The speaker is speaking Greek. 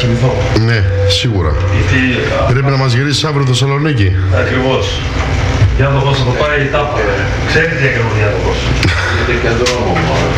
κοιμηθώ. Ναι, σίγουρα. Γιατί... Πρέπει να μας γυρίσεις αύριο το Θεσσαλονίκη. Ακριβώς. Διάδοχος θα το πάει η τάπα. Ξέρει τι ακριβώς διάδοχος. Είναι και δρόμο μόνο.